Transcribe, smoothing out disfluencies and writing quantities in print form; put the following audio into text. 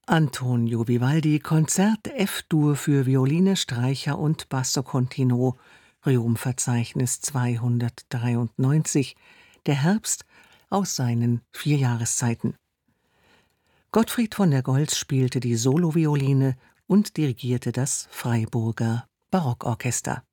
Antonio Vivaldi, Konzert F-Dur für Violine, Streicher und Basso Continuo, Rheinverzeichnis 293, der Herbst aus seinen 4 Jahreszeiten. Gottfried von der Goltz spielte die Solovioline und dirigierte das Freiburger Barockorchester.